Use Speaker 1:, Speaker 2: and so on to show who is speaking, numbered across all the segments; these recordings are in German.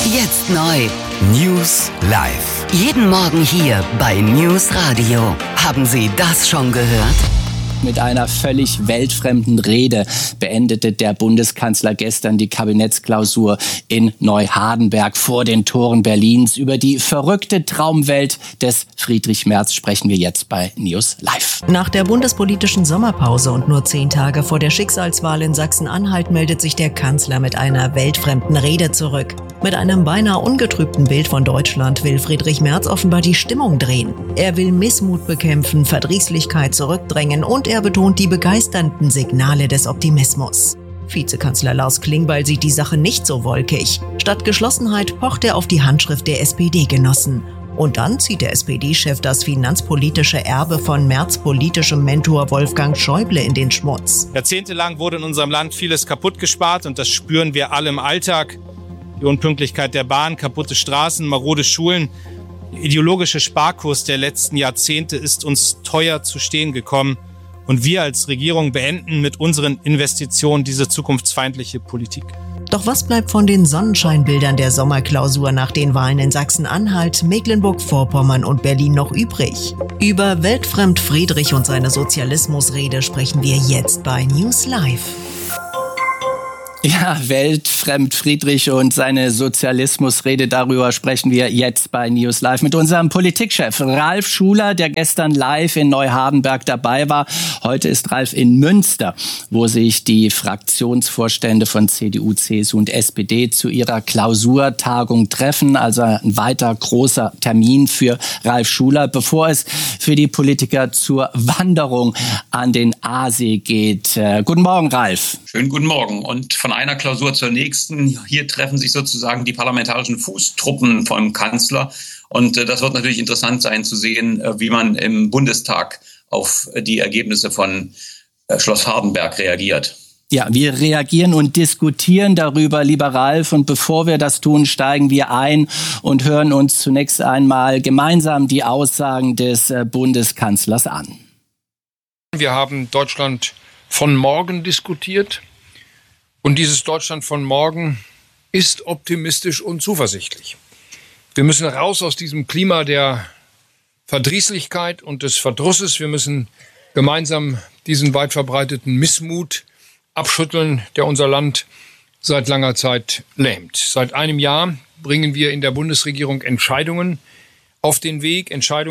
Speaker 1: Jetzt neu.
Speaker 2: News Live.
Speaker 1: Jeden Morgen hier bei News Radio. Haben Sie das schon gehört?
Speaker 3: Mit einer völlig weltfremden Rede beendete der Bundeskanzler gestern die Kabinettsklausur in Neuhardenberg vor den Toren Berlins. Über die verrückte Traumwelt des Friedrich Merz sprechen wir jetzt bei News Live.
Speaker 4: Nach der bundespolitischen Sommerpause und nur 10 Tage vor der Schicksalswahl in Sachsen-Anhalt meldet sich der Kanzler mit einer weltfremden Rede zurück. Mit einem beinahe ungetrübten Bild von Deutschland will Friedrich Merz offenbar die Stimmung drehen. Er will Missmut bekämpfen, Verdrießlichkeit zurückdrängen und er betont die begeisternden Signale des Optimismus. Vizekanzler Lars Klingbeil sieht die Sache nicht so wolkig. Statt Geschlossenheit pocht er auf die Handschrift der SPD-Genossen. Und dann zieht der SPD-Chef das finanzpolitische Erbe von Merz' politischem Mentor Wolfgang Schäuble in den Schmutz.
Speaker 5: Jahrzehntelang wurde in unserem Land vieles kaputt gespart und das spüren wir alle im Alltag. Die Unpünktlichkeit der Bahn, kaputte Straßen, marode Schulen. Der ideologische Sparkurs der letzten Jahrzehnte ist uns teuer zu stehen gekommen. Und wir als Regierung beenden mit unseren Investitionen diese zukunftsfeindliche Politik.
Speaker 4: Doch was bleibt von den Sonnenscheinbildern der Sommerklausur nach den Wahlen in Sachsen-Anhalt, Mecklenburg-Vorpommern und Berlin noch übrig? Über weltfremd Friedrich und seine Sozialismusrede sprechen wir jetzt bei News Live.
Speaker 3: Ja, weltfremd Friedrich und seine Sozialismusrede, darüber sprechen wir jetzt bei News Live mit unserem Politikchef Ralf Schuler, der gestern live in Neuhardenberg dabei war. Heute ist Ralf in Münster, wo sich die Fraktionsvorstände von CDU, CSU und SPD zu ihrer Klausurtagung treffen. Also ein weiter großer Termin für Ralf Schuler, bevor es für die Politiker zur Wanderung an den Aasee geht. Guten Morgen, Ralf.
Speaker 6: Schönen guten Morgen. Und von einer Klausur zur nächsten. Hier treffen sich sozusagen die parlamentarischen Fußtruppen vom Kanzler. Und das wird natürlich interessant sein zu sehen, wie man im Bundestag auf die Ergebnisse von Schloss Hardenberg reagiert.
Speaker 3: Ja, wir reagieren und diskutieren darüber, lieber Ralf. Und bevor wir das tun, steigen wir ein und hören uns zunächst einmal gemeinsam die Aussagen des Bundeskanzlers an.
Speaker 7: Wir haben Deutschland von morgen diskutiert. Und dieses Deutschland von morgen ist optimistisch und zuversichtlich. Wir müssen raus aus diesem Klima der Verdrießlichkeit und des Verdrusses. Wir müssen gemeinsam diesen weit verbreiteten Missmut abschütteln, der unser Land seit langer Zeit lähmt. Seit einem Jahr bringen wir in der Bundesregierung Entscheidungen auf den Weg,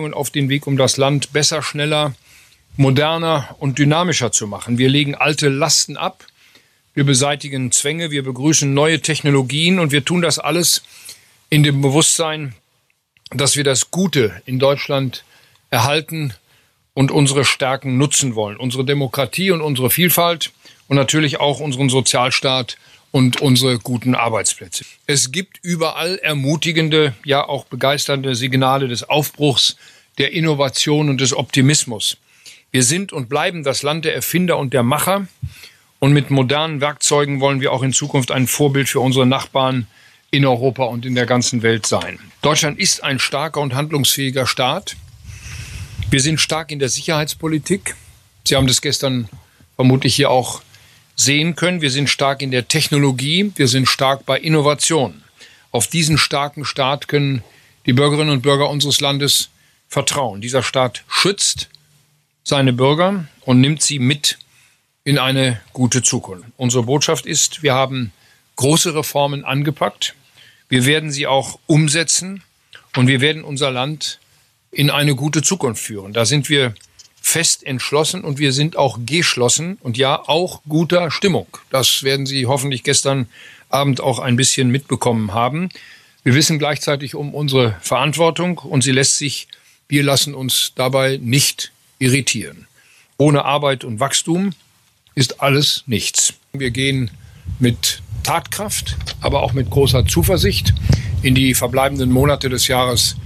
Speaker 7: um das Land besser, schneller, moderner und dynamischer zu machen. Wir legen alte Lasten ab. Wir beseitigen Zwänge, wir begrüßen neue Technologien und wir tun das alles in dem Bewusstsein, dass wir das Gute in Deutschland erhalten und unsere Stärken nutzen wollen. Unsere Demokratie und unsere Vielfalt und natürlich auch unseren Sozialstaat und unsere guten Arbeitsplätze. Es gibt überall ermutigende, ja auch begeisternde Signale des Aufbruchs, der Innovation und des Optimismus. Wir sind und bleiben das Land der Erfinder und der Macher. Und mit modernen Werkzeugen wollen wir auch in Zukunft ein Vorbild für unsere Nachbarn in Europa und in der ganzen Welt sein. Deutschland ist ein starker und handlungsfähiger Staat. Wir sind stark in der Sicherheitspolitik. Sie haben das gestern vermutlich hier auch sehen können. Wir sind stark in der Technologie. Wir sind stark bei Innovation. Auf diesen starken Staat können die Bürgerinnen und Bürger unseres Landes vertrauen. Dieser Staat schützt seine Bürger und nimmt sie mit in eine gute Zukunft. Unsere Botschaft ist, wir haben große Reformen angepackt. Wir werden sie auch umsetzen und wir werden unser Land in eine gute Zukunft führen. Da sind wir fest entschlossen und wir sind auch geschlossen und ja, auch guter Stimmung. Das werden Sie hoffentlich gestern Abend auch ein bisschen mitbekommen haben. Wir wissen gleichzeitig um unsere Verantwortung und wir lassen uns dabei nicht irritieren. Ohne Arbeit und Wachstum ist alles nichts. Wir gehen mit Tatkraft, aber auch mit großer Zuversicht in die verbleibenden Monate des Jahres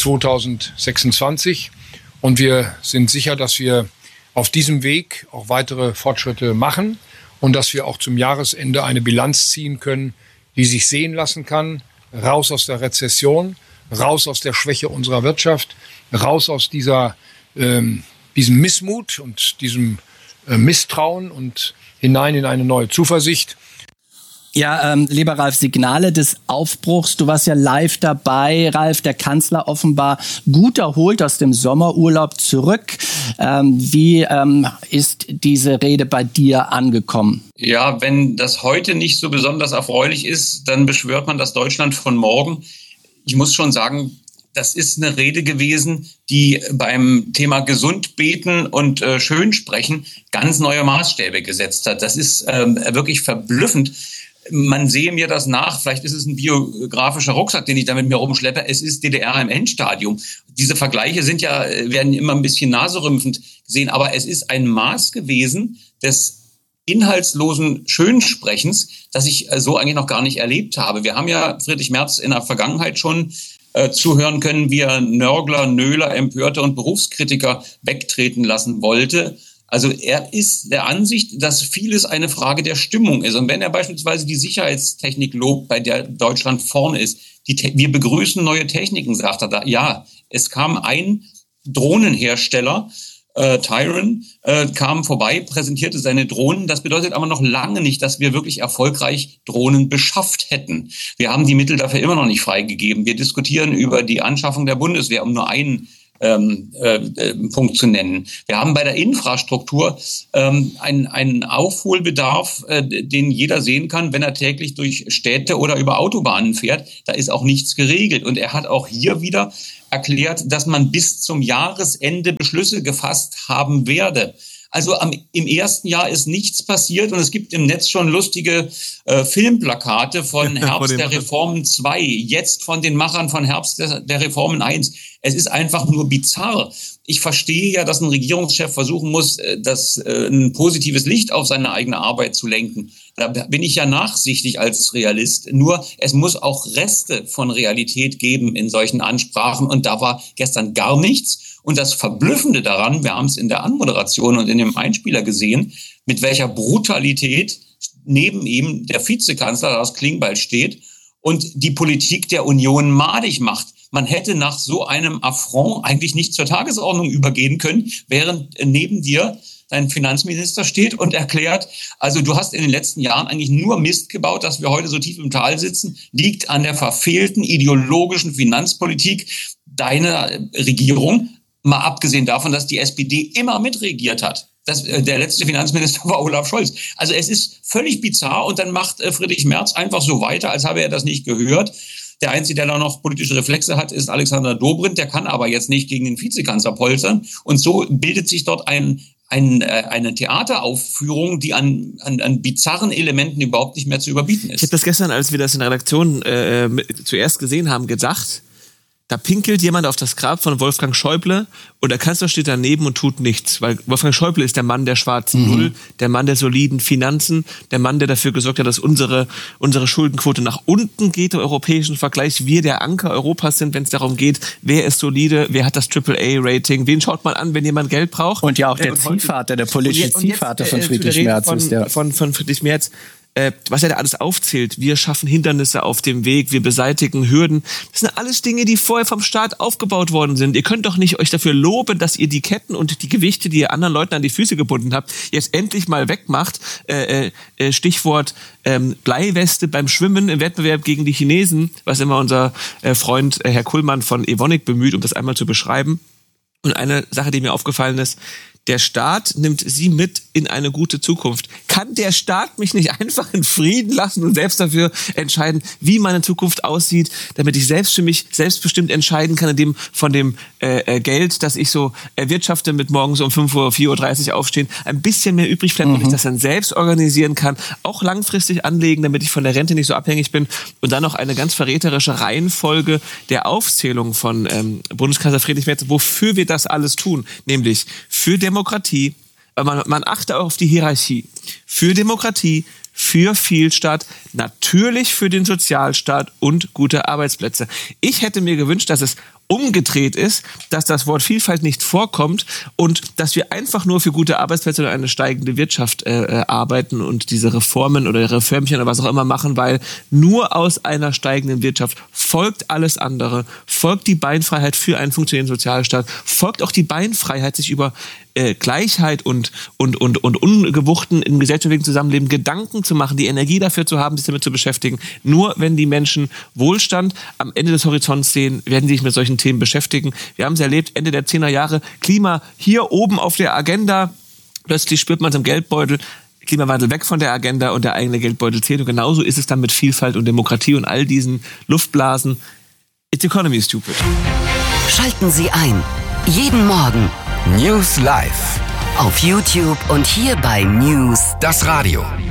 Speaker 7: 2026. Und wir sind sicher, dass wir auf diesem Weg auch weitere Fortschritte machen und dass wir auch zum Jahresende eine Bilanz ziehen können, die sich sehen lassen kann. Raus aus der Rezession, raus aus der Schwäche unserer Wirtschaft, raus aus diesem Missmut und diesem Misstrauen und hinein in eine neue Zuversicht.
Speaker 3: Ja, lieber Ralf, Signale des Aufbruchs. Du warst ja live dabei, Ralf. Der Kanzler offenbar gut erholt aus dem Sommerurlaub zurück. Wie ist diese Rede bei dir angekommen?
Speaker 6: Ja, wenn das heute nicht so besonders erfreulich ist, dann beschwört man das Deutschland von morgen. Ich muss schon sagen, das ist eine Rede gewesen, die beim Thema gesund beten und schön sprechen ganz neue Maßstäbe gesetzt hat. Das ist wirklich verblüffend. Man sehe mir das nach, vielleicht ist es ein biografischer Rucksack, den ich da mit mir rumschleppe. Es ist DDR im Endstadium. Diese Vergleiche werden immer ein bisschen naserümpfend gesehen, aber es ist ein Maß gewesen des inhaltslosen Schönsprechens, das ich so eigentlich noch gar nicht erlebt habe. Wir haben ja Friedrich Merz in der Vergangenheit schon zuhören können, wie er Nörgler, Nöler, Empörte und Berufskritiker wegtreten lassen wollte. Also er ist der Ansicht, dass vieles eine Frage der Stimmung ist. Und wenn er beispielsweise die Sicherheitstechnik lobt, bei der Deutschland vorne ist, wir begrüßen neue Techniken, sagt er da. Ja, es kam ein Drohnenhersteller, Tyron, kam vorbei, präsentierte seine Drohnen. Das bedeutet aber noch lange nicht, dass wir wirklich erfolgreich Drohnen beschafft hätten. Wir haben die Mittel dafür immer noch nicht freigegeben. Wir diskutieren über die Anschaffung der Bundeswehr, um nur einen Punkt zu nennen. Wir haben bei der Infrastruktur einen Aufholbedarf, den jeder sehen kann, wenn er täglich durch Städte oder über Autobahnen fährt. Da ist auch nichts geregelt. Und er hat auch hier wieder erklärt, dass man bis zum Jahresende Beschlüsse gefasst haben werde. Also im ersten Jahr ist nichts passiert und es gibt im Netz schon lustige Filmplakate von Herbst der Reformen 2, jetzt von den Machern von Herbst der Reformen 1. Es ist einfach nur bizarr. Ich verstehe ja, dass ein Regierungschef versuchen muss, ein positives Licht auf seine eigene Arbeit zu lenken. Da bin ich ja nachsichtig als Realist. Nur es muss auch Reste von Realität geben in solchen Ansprachen. Und da war gestern gar nichts. Und das Verblüffende daran, wir haben es in der Anmoderation und in dem Einspieler gesehen, mit welcher Brutalität neben ihm der Vizekanzler Lars Klingbeil steht und die Politik der Union madig macht. Man hätte nach so einem Affront eigentlich nicht zur Tagesordnung übergehen können, während neben dir dein Finanzminister steht und erklärt, also du hast in den letzten Jahren eigentlich nur Mist gebaut, dass wir heute so tief im Tal sitzen, liegt an der verfehlten ideologischen Finanzpolitik deiner Regierung, mal abgesehen davon, dass die SPD immer mitregiert hat. Der letzte Finanzminister war Olaf Scholz. Also es ist völlig bizarr und dann macht Friedrich Merz einfach so weiter, als habe er das nicht gehört. Der Einzige, der da noch politische Reflexe hat, ist Alexander Dobrindt. Der kann aber jetzt nicht gegen den Vizekanzler poltern. Und so bildet sich dort eine Theateraufführung, die an bizarren Elementen überhaupt nicht mehr zu überbieten ist.
Speaker 8: Ich habe das gestern, als wir das in der Redaktion zuerst gesehen haben, gedacht, da pinkelt jemand auf das Grab von Wolfgang Schäuble und der Kanzler steht daneben und tut nichts. Weil Wolfgang Schäuble ist der Mann der schwarzen Null, der Mann der soliden Finanzen, der Mann, der dafür gesorgt hat, dass unsere Schuldenquote nach unten geht im europäischen Vergleich. Wir der Anker Europas sind, wenn es darum geht, wer ist solide, wer hat das AAA-Rating, wen schaut man an, wenn jemand Geld braucht.
Speaker 3: Und ja auch der Ziehvater, der politische Ziehvater von Friedrich Merz ist der.
Speaker 8: Von Friedrich Merz. Was er da alles aufzählt, wir schaffen Hindernisse auf dem Weg, wir beseitigen Hürden. Das sind alles Dinge, die vorher vom Staat aufgebaut worden sind. Ihr könnt doch nicht euch dafür loben, dass ihr die Ketten und die Gewichte, die ihr anderen Leuten an die Füße gebunden habt, jetzt endlich mal wegmacht. Stichwort Bleiweste beim Schwimmen im Wettbewerb gegen die Chinesen, was immer unser Freund Herr Kullmann von Evonik bemüht, um das einmal zu beschreiben. Und eine Sache, die mir aufgefallen ist, der Staat nimmt sie mit in eine gute Zukunft. Kann der Staat mich nicht einfach in Frieden lassen und selbst dafür entscheiden, wie meine Zukunft aussieht, damit ich selbst für mich selbstbestimmt entscheiden kann, indem von dem Geld, das ich so erwirtschafte mit morgens um 4:30 Uhr aufstehen, ein bisschen mehr übrig bleibt und ich das dann selbst organisieren kann, auch langfristig anlegen, damit ich von der Rente nicht so abhängig bin. Und dann noch eine ganz verräterische Reihenfolge der Aufzählung von Bundeskanzler Friedrich Merz, wofür wir das alles tun, nämlich für Demokratie, man achte auch auf die Hierarchie, für Demokratie, für Vielstaat, natürlich natürlich für den Sozialstaat und gute Arbeitsplätze. Ich hätte mir gewünscht, dass es umgedreht ist, dass das Wort Vielfalt nicht vorkommt und dass wir einfach nur für gute Arbeitsplätze oder eine steigende Wirtschaft arbeiten und diese Reformen oder Reformchen oder was auch immer machen, weil nur aus einer steigenden Wirtschaft folgt alles andere, folgt die Beinfreiheit für einen funktionierenden Sozialstaat, folgt auch die Beinfreiheit, sich über Gleichheit und Ungewuchten im gesellschaftlichen Zusammenleben Gedanken zu machen, die Energie dafür zu haben, sich damit zu beschäftigen. Nur wenn die Menschen Wohlstand am Ende des Horizonts sehen, werden sie sich mit solchen Themen beschäftigen. Wir haben es erlebt, Ende der 10er Jahre, Klima hier oben auf der Agenda, plötzlich spürt man es im Geldbeutel, Klimawandel weg von der Agenda und der eigene Geldbeutel zählt. Und genauso ist es dann mit Vielfalt und Demokratie und all diesen Luftblasen. It's economy stupid.
Speaker 1: Schalten Sie ein. Jeden Morgen.
Speaker 2: News Live.
Speaker 1: Auf YouTube und hier bei News.
Speaker 2: Das Radio.